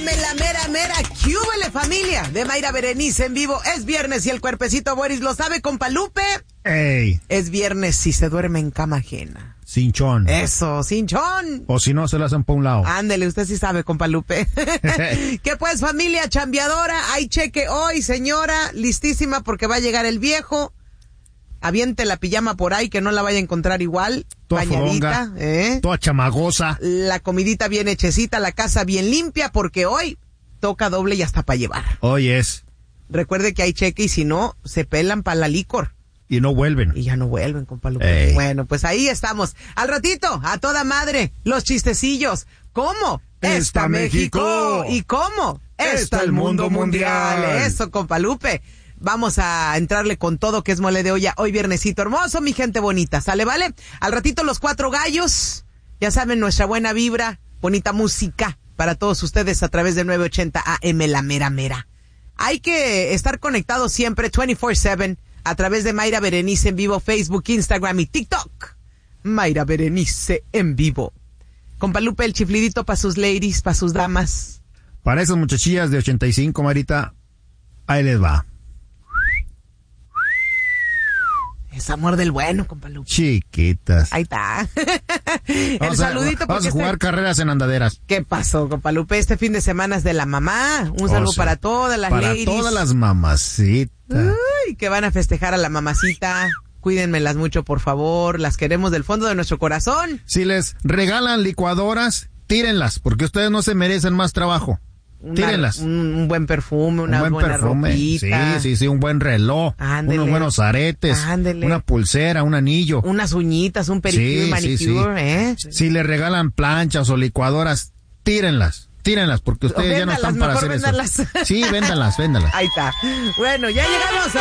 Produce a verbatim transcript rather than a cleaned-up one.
la mera, mera, ¿qué húbele, familia? De Mayra Berenice en vivo. Es viernes y el cuerpecito Boris lo sabe, compa Lupe. ¡Ey! Es viernes si se duerme en cama ajena. Cinchón. Eso, cinchón. O si no, se lo hacen por un lado. Ándele, usted sí sabe, compa Lupe. ¿Qué pues, familia chambeadora? Hay cheque hoy, señora, listísima porque va a llegar el viejo. Aviente la pijama por ahí, que no la vaya a encontrar igual. Toda bañadita, fodonga, ¿eh? toda chamagosa. La comidita bien hechecita, la casa bien limpia, porque hoy toca doble y hasta para llevar. Hoy es. Recuerde que hay cheque y si no, se pelan para la licor. Y no vuelven. Y ya no vuelven, compa Lupe. Ey. Bueno, pues ahí estamos. Al ratito, a toda madre, los chistecillos. ¿Cómo? Está México. ¿Y cómo? Está el mundo mundial. Eso, compa Lupe. Vamos a entrarle con todo que es mole de olla hoy viernesito hermoso, mi gente bonita. ¿Sale, vale? Al ratito los cuatro gallos. Ya saben, nuestra buena vibra, bonita música para todos ustedes a través de nueve ochenta A M, la mera mera. Hay que estar conectados siempre veinticuatro siete a través de Mayra Berenice en vivo, Facebook, Instagram y TikTok. Mayra Berenice en vivo. Compa Lupe, el chiflidito para sus ladies, para sus damas. Para esas muchachillas de ochenta y cinco, Marita, ahí les va. Es amor del bueno, compa Lupe. Chiquitas. Ahí está. El Vamos a, saludito vamos porque a jugar este... carreras en andaderas. ¿Qué pasó, compa Lupe? Este fin de semana es de la mamá. Un saludo Oh, sí. para todas las Para ladies. todas las mamacitas. Uy, que van a festejar a la mamacita. Cuídenmelas mucho, por favor. Las queremos del fondo de nuestro corazón. Si les regalan licuadoras, tírenlas, porque ustedes no se merecen más trabajo. Una, Tírenlas. Un, un buen perfume, una un buen buena perfume. ropita. Sí, sí, sí, un buen reloj. Ándele. Unos buenos aretes. Ándele. Una pulsera, un anillo. Unas uñitas, un pedicure, Sí, manicure, sí, sí. ¿eh? Si les regalan planchas o licuadoras, tírenlas. Tírenlas, porque ustedes ya no Véndalas, están para mejor hacer véndalas. eso. Sí, véndalas, véndalas. Ahí está. Bueno, ya llegamos a